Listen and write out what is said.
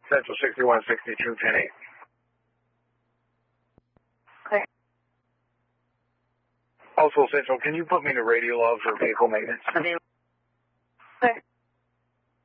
Central 6162, 10-8. Clear. Also, Central, can you put me in the radio log for vehicle maintenance? Available. Clear.